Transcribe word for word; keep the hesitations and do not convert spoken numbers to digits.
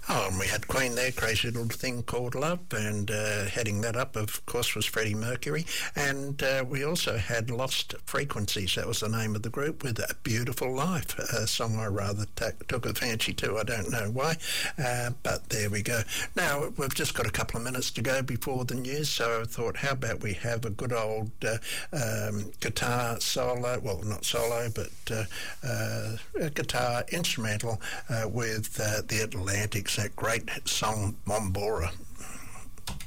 Oh, and we had Queen there, Crazy Little Thing Called Love, and uh, heading that up, of course, was Freddie Mercury. And uh, we also had Lost Frequencies, that was the name of the group, with A Beautiful Life, a song I rather t- took a fancy to, I don't know why, uh, but there we go. Now, we've just got a couple of minutes to go before the news, so I thought, how about we have a good old uh, um, guitar solo, well, not solo, but uh, uh, a guitar instrumental uh, with uh, the Atlantics, that great song Mombora.